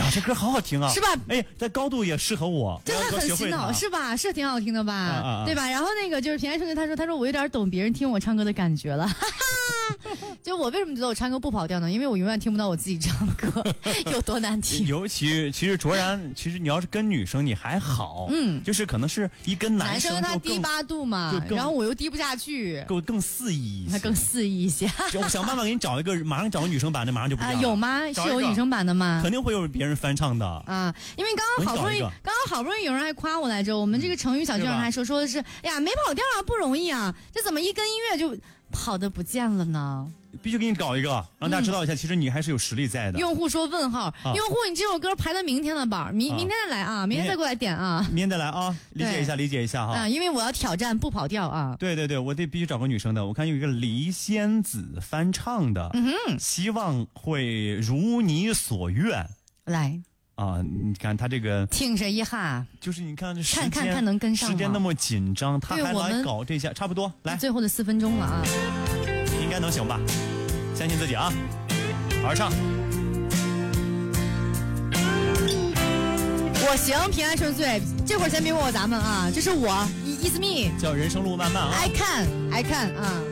这歌好好听啊， 是吧？ 哎，在高度也适合我， 真的很洗脑，是吧？是挺好听的吧？对吧？然后那个就是平安兄弟，他说我有点懂别人听我唱歌的感觉了，哈哈。就我为什么觉得我唱歌不跑调呢？因为我永远听不到我自己唱歌有多难听。 尤其其实卓然，其实你要是跟女生你还好，就是可能是一跟男生他低八度嘛，然后我又低不下去， 更肆意一些， 他更肆意一些。 我想办法给你找一个，马上找个女生版的，马上就不一样了。 有吗？是有女生版的吗？ 肯定会有别人翻唱的啊！因为刚刚好不容易有人还夸我来着，我们这个成语小剧场还说的是，哎呀没跑调啊，不容易啊，这怎么一跟音乐就跑得不见了呢？ 必须给你搞一个，让大家知道一下，其实你还是有实力在的。 用户说问号，用户你这首歌排到明天了吧？明天再来啊，明天再过来点啊， 明天再来啊，理解一下哈。 因为我要挑战不跑调啊。 对，我得必须找个女生的。我看有一个黎仙子翻唱的，希望会如你所愿。 来。 你看他这个听着一下， 就是你看这时间看能跟上吗？ 时间那么紧张，他还来搞这下，差不多来最后的4分钟了啊， 应该能行吧？相信自己啊，好好唱。 我行，平安顺遂。这会儿先别问我咱们啊，这是我 ，It's me， 叫人生路漫漫啊。 I can 啊。